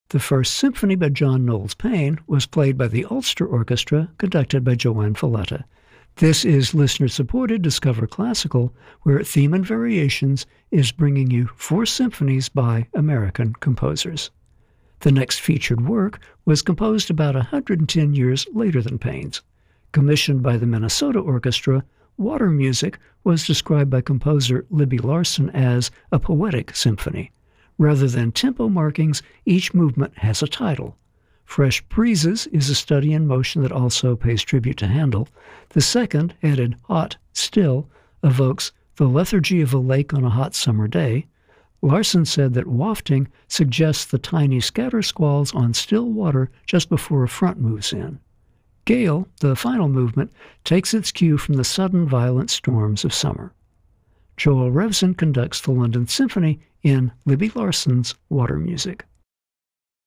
The first symphony by John Knowles Paine was played by the Ulster Orchestra, conducted by Joanne Falletta. This is listener-supported Discover Classical, where Theme and Variations is bringing you 4 symphonies by American composers. The next featured work was composed about 110 years later than Paine's. Commissioned by the Minnesota Orchestra, Water Music was described by composer Libby Larsen as a poetic symphony. Rather than tempo markings, each movement has a title. Fresh Breezes is a study in motion that also pays tribute to Handel. The second, headed Hot Still, evokes the lethargy of a lake on a hot summer day. Larsen said that wafting suggests the tiny scatter squalls on still water just before a front moves in. Gale, the final movement, takes its cue from the sudden violent storms of summer. Joel Revson conducts the London Symphony in Libby Larsen's Water Music.